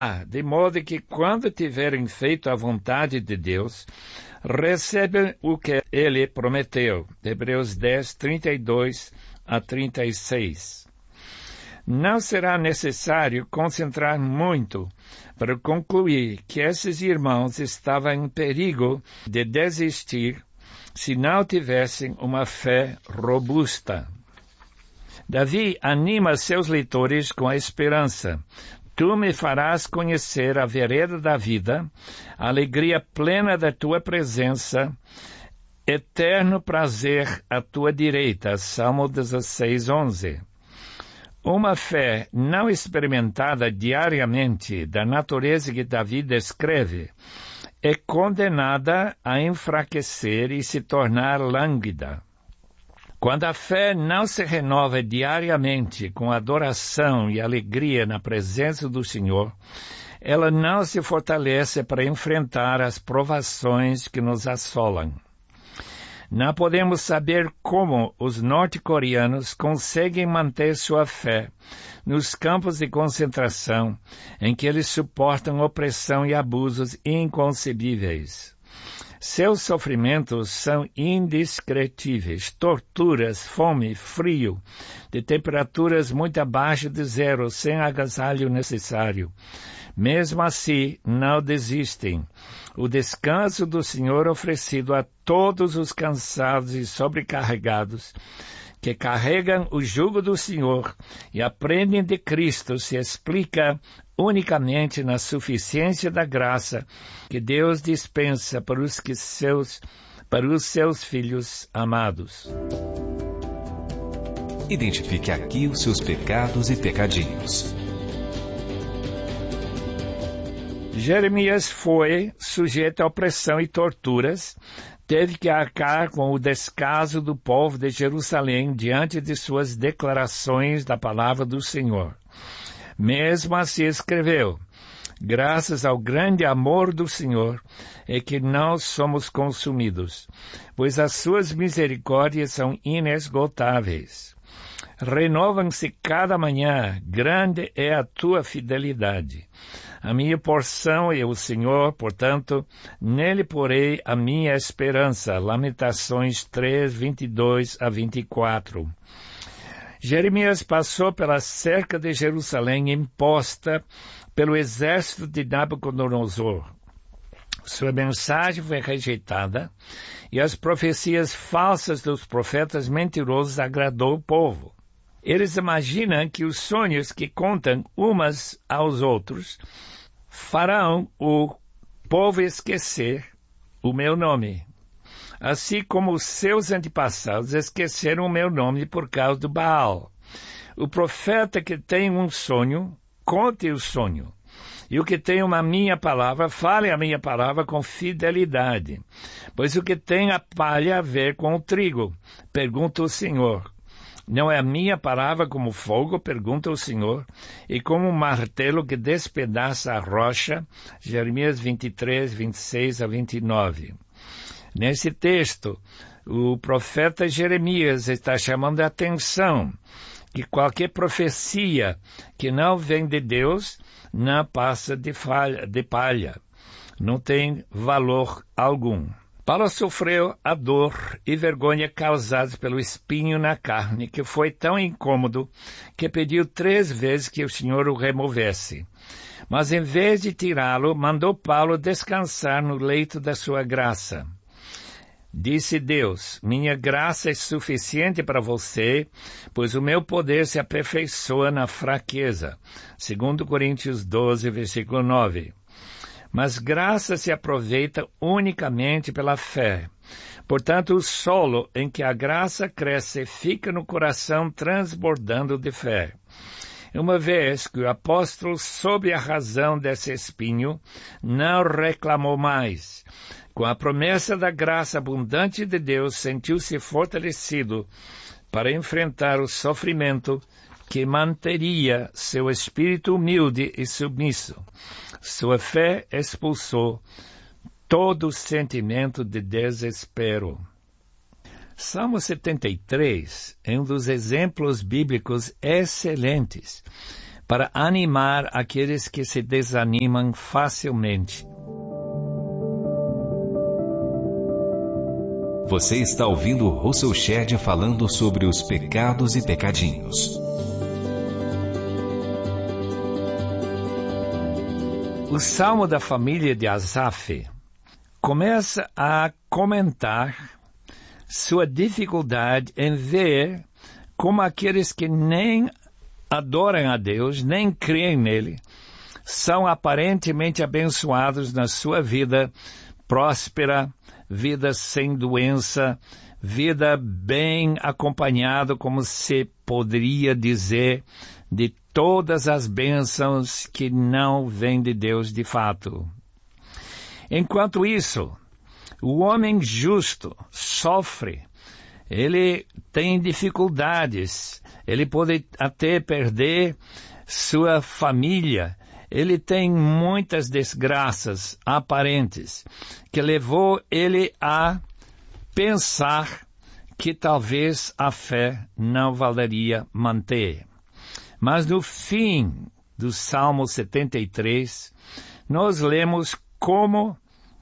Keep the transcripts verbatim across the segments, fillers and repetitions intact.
de modo que, quando tiverem feito a vontade de Deus, recebem o que Ele prometeu. Hebreus dez, trinta e dois a trinta e seis. Não será necessário concentrar muito para concluir que esses irmãos estavam em perigo de desistir se não tivessem uma fé robusta. Davi anima seus leitores com a esperança. Tu me farás conhecer a vereda da vida, a alegria plena da tua presença, eterno prazer à tua direita. Salmo dezesseis, onze. Uma fé não experimentada diariamente, da natureza que Davi descreve, é condenada a enfraquecer e se tornar lânguida. Quando a fé não se renova diariamente com adoração e alegria na presença do Senhor, ela não se fortalece para enfrentar as provações que nos assolam. Não podemos saber como os norte-coreanos conseguem manter sua fé nos campos de concentração em que eles suportam opressão e abusos inconcebíveis. Seus sofrimentos são indescritíveis, torturas, fome, frio, de temperaturas muito abaixo de zero, sem agasalho necessário. Mesmo assim, não desistem. O descanso do Senhor oferecido a todos os cansados e sobrecarregados, que carregam o jugo do Senhor e aprendem de Cristo, se explica unicamente na suficiência da graça que Deus dispensa para os, que seus, para os seus filhos amados. Identifique aqui os seus pecados e pecadinhos. Jeremias foi sujeito a opressão e torturas, teve que arcar com o descaso do povo de Jerusalém diante de suas declarações da palavra do Senhor. Mesmo assim escreveu: graças ao grande amor do Senhor é que não somos consumidos, pois as suas misericórdias são inesgotáveis. Renovam-se cada manhã, grande é a tua fidelidade. A minha porção é o Senhor, portanto, nele porei a minha esperança. Lamentações três, vinte e dois a vinte e quatro. Jeremias passou pela cerca de Jerusalém imposta pelo exército de Nabucodonosor. Sua mensagem foi rejeitada e as profecias falsas dos profetas mentirosos agradou o povo. Eles imaginam que os sonhos que contam umas aos outros farão o povo esquecer o meu nome, assim como os seus antepassados esqueceram o meu nome por causa do Baal. O profeta que tem um sonho, conte o sonho. E o que tem uma minha palavra, fale a minha palavra com fidelidade. Pois o que tem a palha a ver com o trigo, pergunta o Senhor. Não é a minha palavra como fogo, pergunta o Senhor, e como um martelo que despedaça a rocha. Jeremias vinte e três, vinte e seis a vinte e nove. Nesse texto, o profeta Jeremias está chamando a atenção que qualquer profecia que não vem de Deus não passa de, falha, de palha, não tem valor algum. Paulo sofreu a dor e vergonha causadas pelo espinho na carne, que foi tão incômodo que pediu três vezes que o Senhor o removesse. Mas em vez de tirá-lo, mandou Paulo descansar no leito da sua graça. Disse Deus: minha graça é suficiente para você, pois o meu poder se aperfeiçoa na fraqueza. Segundo Coríntios doze, versículo nove. Mas graça se aproveita unicamente pela fé. Portanto, o solo em que a graça cresce fica no coração transbordando de fé. Uma vez que o apóstolo soube a razão desse espinho, não reclamou mais. Com a promessa da graça abundante de Deus, sentiu-se fortalecido para enfrentar o sofrimento que manteria seu espírito humilde e submisso. Sua fé expulsou todo o sentimento de desespero. Salmo setenta e três é um dos exemplos bíblicos excelentes para animar aqueles que se desanimam facilmente. Você está ouvindo Russell Shedd falando sobre os pecados e pecadinhos. O Salmo da família de Asaf começa a comentar sua dificuldade em ver como aqueles que nem adoram a Deus, nem creem nele, são aparentemente abençoados na sua vida próspera, vida sem doença, vida bem acompanhada, como se poderia dizer, de todas as bênçãos que não vêm de Deus de fato. Enquanto isso, o homem justo sofre, ele tem dificuldades, ele pode até perder sua família, ele tem muitas desgraças aparentes, que levou ele a pensar que talvez a fé não valeria manter. Mas no fim do Salmo setenta e três, nós lemos como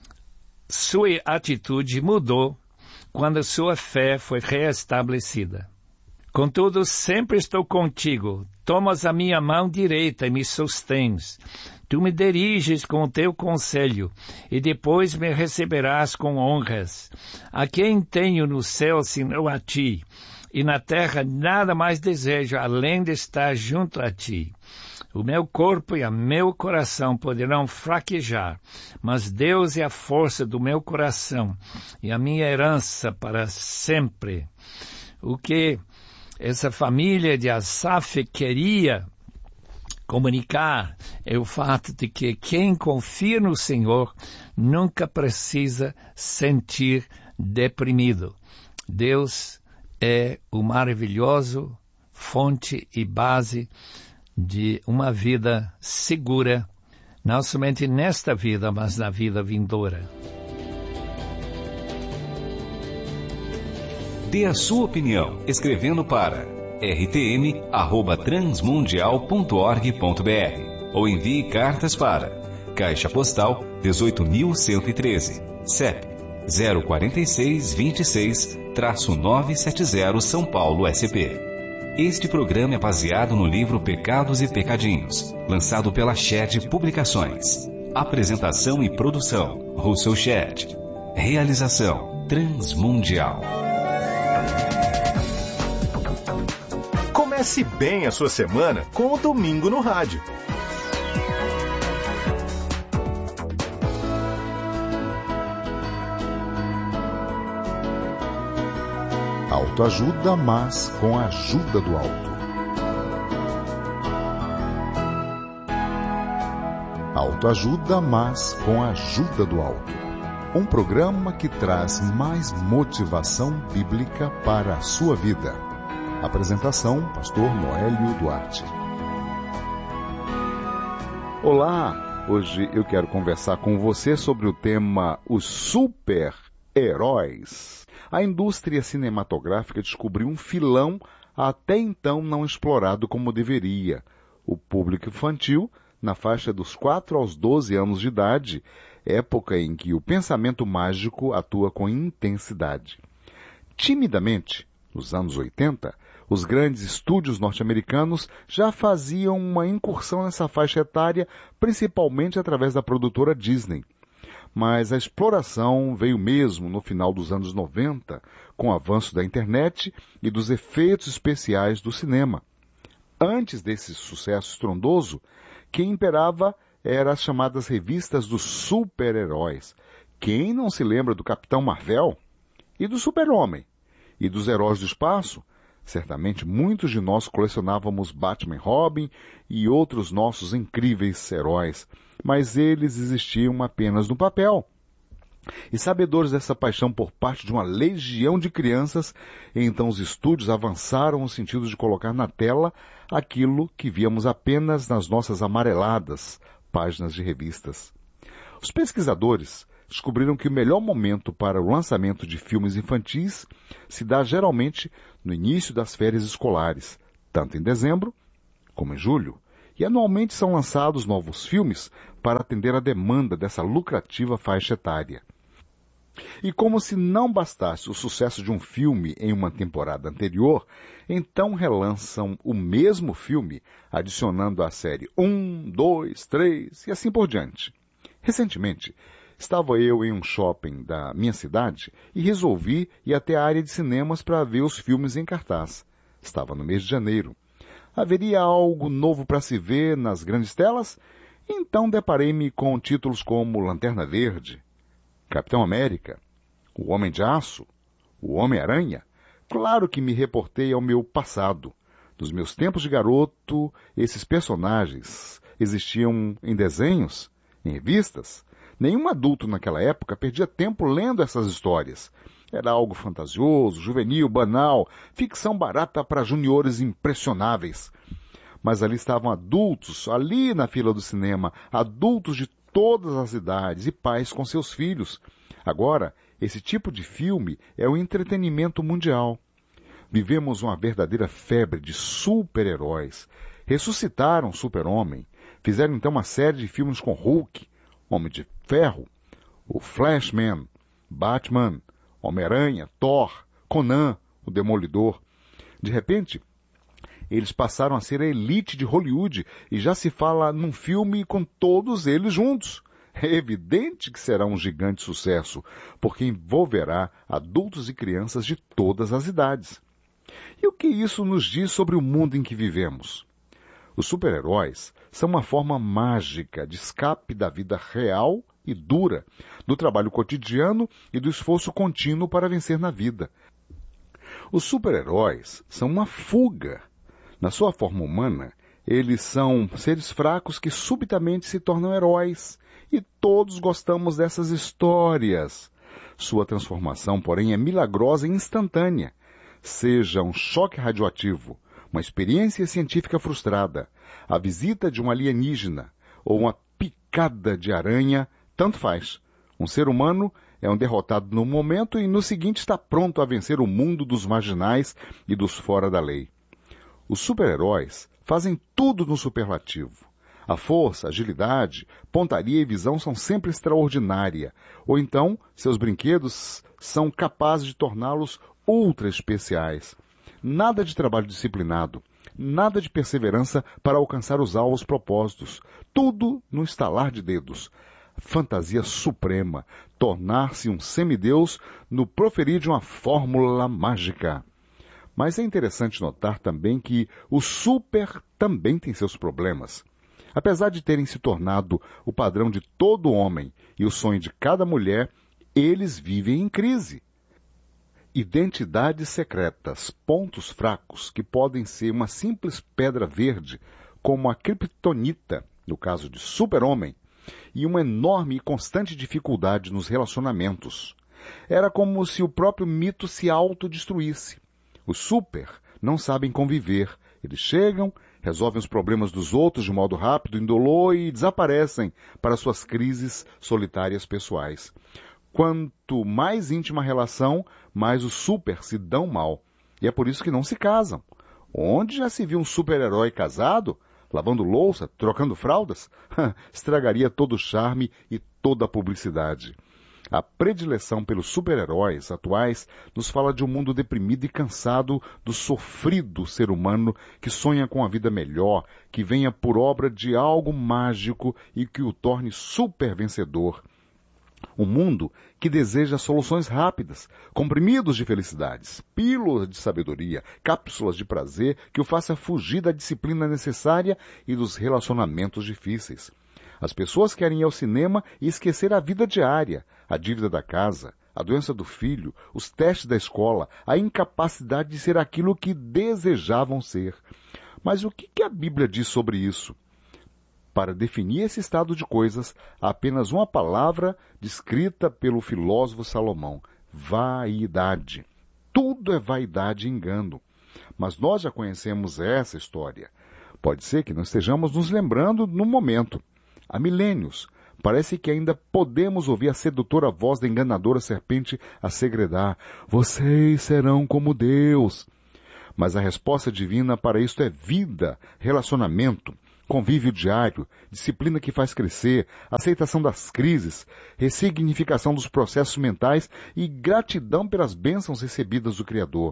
sua atitude mudou quando sua fé foi reestabelecida. Contudo, sempre estou contigo. Tomas a minha mão direita e me sustens. Tu me diriges com o teu conselho, e depois me receberás com honras. A quem tenho no céu senão a ti, e na terra nada mais desejo além de estar junto a ti. O meu corpo e o meu coração poderão fraquejar, mas Deus é a força do meu coração e a minha herança para sempre. O que essa família de Asaf queria comunicar é o fato de que quem confia no Senhor nunca precisa sentir deprimido. Deus é o maravilhoso fonte e base de uma vida segura, não somente nesta vida, mas na vida vindoura. Dê a sua opinião escrevendo para r t m arroba transmundial ponto org ponto b r ou envie cartas para Caixa Postal dezoito mil cento e treze, C E P zero quatro seis dois seis, nove sete zero, São Paulo, S P. Este programa é baseado no livro Pecados e Pecadinhos, lançado pela Shedd Publicações. Apresentação e produção, Russell Shedd. Realização, Transmundial. Comece bem a sua semana com o Domingo no Rádio. Autoajuda, mas com a ajuda do alto. Autoajuda, mas com a ajuda do alto. Um programa que traz mais motivação bíblica para a sua vida. Apresentação, pastor Noélio Duarte. Olá, hoje eu quero conversar com você sobre o tema Os Super-Heróis. A indústria cinematográfica descobriu um filão até então não explorado como deveria. O público infantil, na faixa dos quatro aos doze anos de idade, época em que o pensamento mágico atua com intensidade. Timidamente, nos anos oitenta, os grandes estúdios norte-americanos já faziam uma incursão nessa faixa etária, principalmente através da produtora Disney. Mas a exploração veio mesmo no final dos anos noventa, com o avanço da internet e dos efeitos especiais do cinema. Antes desse sucesso estrondoso, quem imperava eram as chamadas revistas dos super-heróis. Quem não se lembra do Capitão Marvel? E do Super-Homem? E dos Heróis do Espaço? Certamente muitos de nós colecionávamos Batman e Robin e outros nossos incríveis heróis, mas eles existiam apenas no papel. E sabedores dessa paixão por parte de uma legião de crianças, então os estúdios avançaram no sentido de colocar na tela aquilo que víamos apenas nas nossas amareladas páginas de revistas. Os pesquisadores descobriram que o melhor momento para o lançamento de filmes infantis se dá geralmente no início das férias escolares, tanto em dezembro como em julho, e anualmente são lançados novos filmes para atender à demanda dessa lucrativa faixa etária. E como se não bastasse o sucesso de um filme em uma temporada anterior, então relançam o mesmo filme, adicionando à série um, dois, três e assim por diante. Recentemente, estava eu em um shopping da minha cidade e resolvi ir até a área de cinemas para ver os filmes em cartaz. Estava no mês de janeiro. Haveria algo novo para se ver nas grandes telas? Então deparei-me com títulos como Lanterna Verde, Capitão América, O Homem de Aço, O Homem-Aranha. Claro que me reportei ao meu passado. Nos meus tempos de garoto, esses personagens existiam em desenhos, em revistas. Nenhum adulto naquela época perdia tempo lendo essas histórias. Era algo fantasioso, juvenil, banal, ficção barata para juniores impressionáveis. Mas ali estavam adultos, ali na fila do cinema, adultos de todas as idades e pais com seus filhos. Agora, esse tipo de filme é o entretenimento mundial. Vivemos uma verdadeira febre de super-heróis. Ressuscitaram o Super-Homem. Fizeram então uma série de filmes com Hulk, Homem de Ferro, o Flashman, Batman, Homem-Aranha, Thor, Conan, o Demolidor. De repente, eles passaram a ser a elite de Hollywood e já se fala num filme com todos eles juntos. É evidente que será um gigante sucesso, porque envolverá adultos e crianças de todas as idades. E o que isso nos diz sobre o mundo em que vivemos? Os super-heróis são uma forma mágica de escape da vida real e dura, do trabalho cotidiano e do esforço contínuo para vencer na vida. Os super-heróis são uma fuga. Na sua forma humana, eles são seres fracos que subitamente se tornam heróis, e todos gostamos dessas histórias. Sua transformação, porém, é milagrosa e instantânea. Seja um choque radioativo, uma experiência científica frustrada, a visita de um alienígena ou uma picada de aranha, tanto faz. Um ser humano é um derrotado no momento e no seguinte está pronto a vencer o mundo dos marginais e dos fora da lei. Os super-heróis fazem tudo no superlativo. A força, agilidade, pontaria e visão são sempre extraordinária. Ou então, seus brinquedos são capazes de torná-los ultra especiais. Nada de trabalho disciplinado, nada de perseverança para alcançar os alvos propostos. Tudo no estalar de dedos. Fantasia suprema, tornar-se um semideus no proferir de uma fórmula mágica. Mas é interessante notar também que o super também tem seus problemas. Apesar de terem se tornado o padrão de todo homem e o sonho de cada mulher, eles vivem em crise. Identidades secretas, pontos fracos que podem ser uma simples pedra verde, como a criptonita, no caso de Super-Homem, e uma enorme e constante dificuldade nos relacionamentos. Era como se o próprio mito se autodestruísse. Os super não sabem conviver. Eles chegam, resolvem os problemas dos outros de modo rápido, indolor e desaparecem para suas crises solitárias pessoais. Quanto mais íntima a relação, mais os super se dão mal. E é por isso que não se casam. Onde já se viu um super-herói casado, lavando louça, trocando fraldas? Estragaria todo o charme e toda a publicidade. A predileção pelos super-heróis atuais nos fala de um mundo deprimido e cansado do sofrido ser humano que sonha com a vida melhor, que venha por obra de algo mágico e que o torne super-vencedor. Um mundo que deseja soluções rápidas, comprimidos de felicidades, pílulas de sabedoria, cápsulas de prazer que o faça fugir da disciplina necessária e dos relacionamentos difíceis. As pessoas querem ir ao cinema e esquecer a vida diária, a dívida da casa, a doença do filho, os testes da escola, a incapacidade de ser aquilo que desejavam ser. Mas o que a Bíblia diz sobre isso? Para definir esse estado de coisas, há apenas uma palavra descrita pelo filósofo Salomão: vaidade. Tudo é vaidade e engano. Mas nós já conhecemos essa história. Pode ser que não estejamos nos lembrando no momento. Há milênios, parece que ainda podemos ouvir a sedutora voz da enganadora serpente a segredar: vocês serão como Deus. Mas a resposta divina para isto é vida, relacionamento, convívio diário, disciplina que faz crescer, aceitação das crises, ressignificação dos processos mentais e gratidão pelas bênçãos recebidas do Criador.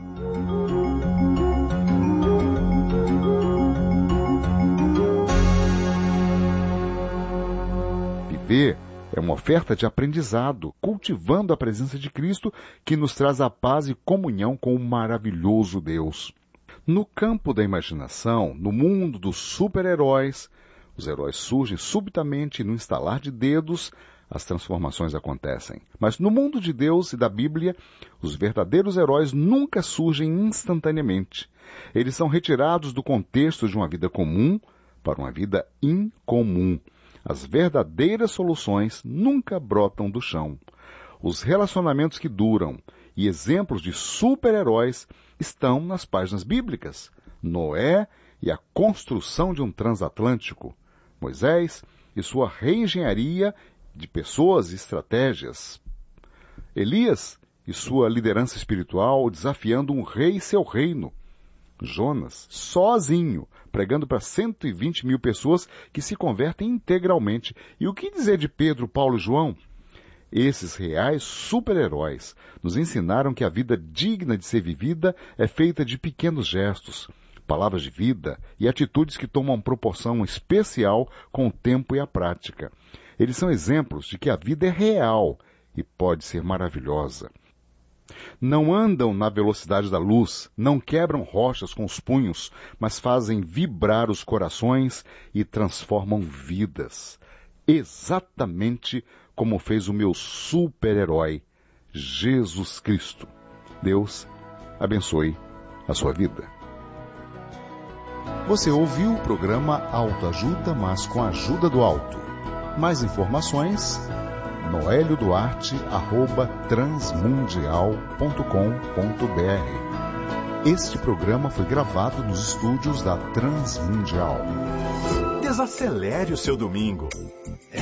Viver é uma oferta de aprendizado, cultivando a presença de Cristo que nos traz a paz e comunhão com o maravilhoso Deus. No campo da imaginação, no mundo dos super-heróis, os heróis surgem subitamente e no estalar de dedos as transformações acontecem. Mas no mundo de Deus e da Bíblia, os verdadeiros heróis nunca surgem instantaneamente. Eles são retirados do contexto de uma vida comum para uma vida incomum. As verdadeiras soluções nunca brotam do chão. Os relacionamentos que duram e exemplos de super-heróis estão nas páginas bíblicas. Noé e a construção de um transatlântico. Moisés e sua reengenharia de pessoas e estratégias. Elias e sua liderança espiritual desafiando um rei e seu reino. Jonas, sozinho, pregando para cento e vinte mil pessoas que se convertem integralmente. E o que dizer de Pedro, Paulo e João? Esses reais super-heróis nos ensinaram que a vida digna de ser vivida é feita de pequenos gestos, palavras de vida e atitudes que tomam proporção especial com o tempo e a prática. Eles são exemplos de que a vida é real e pode ser maravilhosa. Não andam na velocidade da luz, não quebram rochas com os punhos, mas fazem vibrar os corações e transformam vidas. Exatamente como fez o meu super-herói, Jesus Cristo. Deus abençoe a sua vida. Você ouviu o programa Autoajuda, mas com a ajuda do alto. Mais informações, noelio duarte arroba transmundial ponto com ponto br. Este programa foi gravado nos estúdios da Transmundial. Desacelere o seu domingo.